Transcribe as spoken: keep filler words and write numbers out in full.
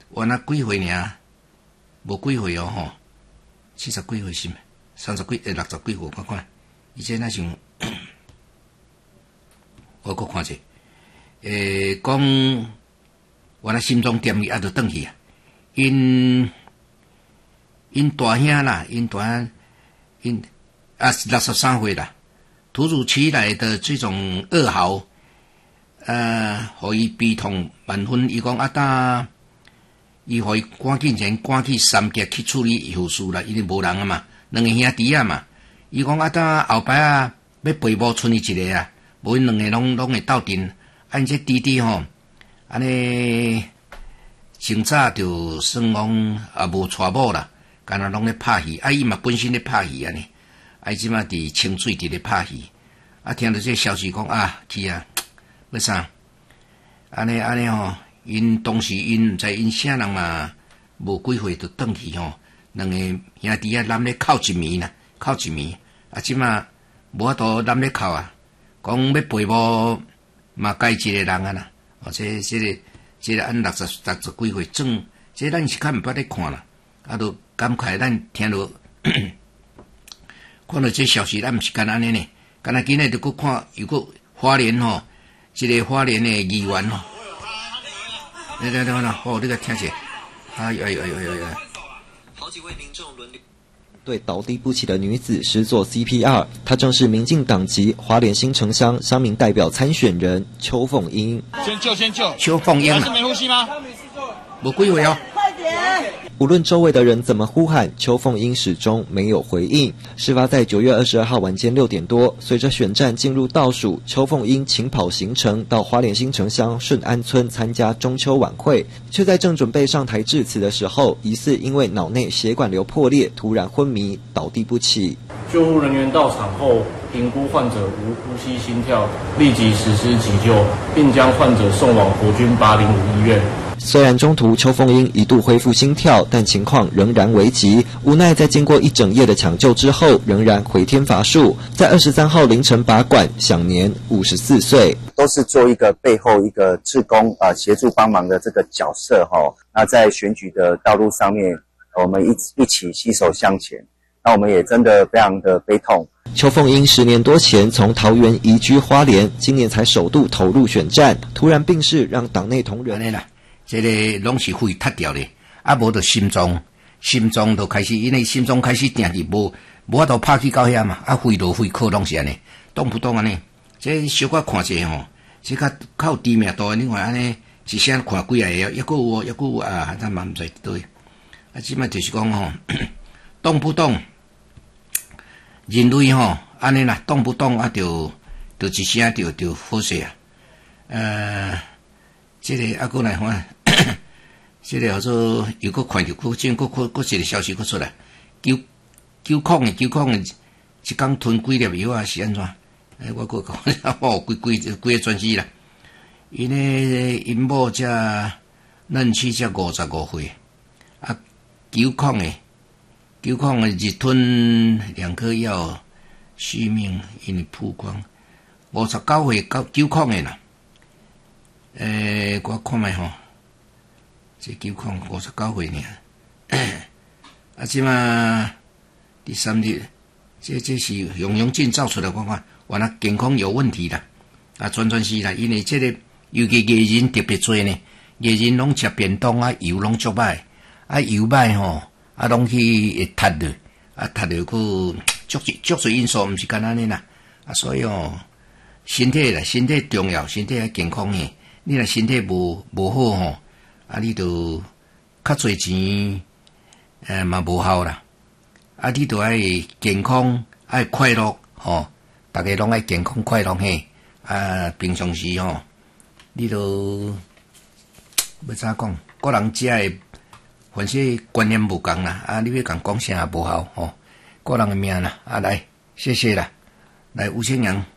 我那几岁尔，无几岁哦吼，七十几岁是咪？三十几诶，六十几岁，看看，伊这那像，我搁看者，诶，讲我那心脏点伊啊，就转去啊，因因大兄啦，因大因啊六十三岁啦，突如其来的这种噩耗。呃，互伊悲痛万分。伊讲啊，当伊互伊赶紧前赶去三峡去处理后事啦，因为无人啊嘛，两个兄弟啊嘛。伊讲啊，当后摆啊要陪某剩伊一个啊，无因两个拢拢会斗阵。啊，因这弟弟吼，安尼清早就算讲啊无娶某啦，干那拢咧拍戏。啊，伊嘛本身咧拍戏安尼，啊，伊即马伫清水伫咧拍戏。啊，听到这消息讲啊，去啊。为啥？安尼安尼吼，因当时因毋知因啥人嘛，无几岁就转去吼，两个兄弟啊，揽咧哭一暝啦，哭一暝。啊，即马无法度揽咧哭啊，讲要陪某嘛，该一个人啊啦。哦，这这个这个按六十六十几岁总，这咱是较毋捌咧看啦，啊，都感慨咱听到看到这消息，咱毋是干安尼呢，干那今日就搁看，又搁花莲吼。这个花莲的议员哦，来来来来，哦，这个听起，哎呦哎呦哎呦哎呦！ 好几位民众轮流对倒地不起的女子施做 C P R， 她正是民进党籍花莲新城乡乡民代表参选人邱凤英。 先救，先救！ 邱凤英是没呼吸吗？ 无几岁哦。 快点！ 无论周围的人怎么呼喊，邱凤英始终没有回应。事发在九月二十二号晚间六点多，随着选战进入倒数，邱凤英勤跑行程到花莲新城乡顺安村参加中秋晚会，却在正准备上台致辞的时候，疑似因为脑内血管瘤破裂，突然昏迷倒地不起。 救护人员到场后，评估患者无呼吸心跳，立即实施急救，并将患者送往国军八零五医院。 虽然中途邱凤英一度恢复心跳，但情况仍然危急。无奈在经过一整夜的抢救之后，仍然回天乏术。在二十三号凌晨拔管，享年五十四岁。 都是做一个背后一个志工啊、呃，协助帮忙的这个角色哈、哦。那在选举的道路上面，我们一一起携手向前。那我们也真的非常的悲痛。 邱凤英十年多前从桃园移居花莲，今年才首度投入选战，突然病逝，让党内同仁。 这个拢是肺塌掉的，啊，无就心脏，心脏就开始，因为心脏开始定去，无无法度拍去到遐嘛，啊，肺就肺壳拢是安尼，动不动安尼，这小可看者吼，这较较知名度，另外安尼一声看几个哦，一个有一个有啊，咱嘛毋知对，啊，即摆就是讲吼，动不动人类吼，安尼啦，动不动啊，就就一声就就好势啊，呃。这个啊，过来看，这个叫做又搁看到，搁今搁搁搁一个消息搁出来，九九控的九控的，一工吞几粒药啊是安怎？诶，我搁讲，哦，规规规个全是啦。因呢，因某才嫩妻才五十五岁，啊，九控的九控的日吞两颗药，续命因为曝光，五十九岁九九控的啦。诶，我看卖吼，这九控五十九岁尔，啊，即嘛第三日，这这是用用镜照出来，看看，原来健康有问题啦，啊，全全是啦，因为这个尤其艺人特别多呢，艺人拢食便当啊，油拢足歹，啊油歹吼，啊拢去会塌的，啊塌着去足足侪因素，毋是干安尼啦，啊，所以哦，身体啦，身体重要，身体要健康诶。你若身体无无好吼，啊，你就较侪钱，诶嘛无效啦。啊，你就爱健康，爱快乐吼，大家拢爱健康快乐嘿。啊，平常时吼，你都要怎讲？个人食诶，凡是观念无共啦。啊，你要共讲啥也无效吼，个人诶命啦。啊，来，谢谢啦，来吴清阳。